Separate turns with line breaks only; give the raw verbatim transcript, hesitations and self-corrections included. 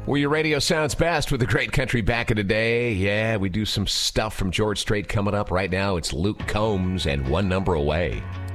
Where your radio sounds best with the great country back in the day. Yeah, we do some stuff from George Strait coming up right now. It's Luke Combs and One Number Away.